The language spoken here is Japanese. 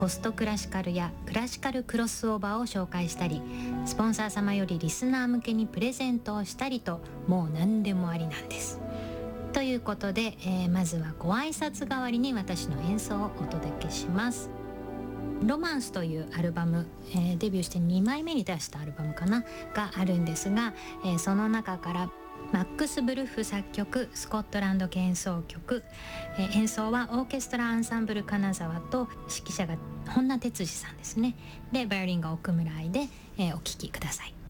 ポストクラシカルやクラシカルクロスオーバーを紹介したり、スポンサー様よりリスナー向けにプレゼントをしたりと、もう何でもありなんです。ということで、まずはご挨拶代わりに私の演奏をお届けします。ロマンスというアルバム、デビューして2枚目に出したアルバムかながあるんですが、その中からマックス・ブルッフ作曲、スコットランド演奏曲、演奏はオーケストラアンサンブル金沢と指揮者が本名哲司さんですね。でバイオリンが奥村愛で、お聴きください。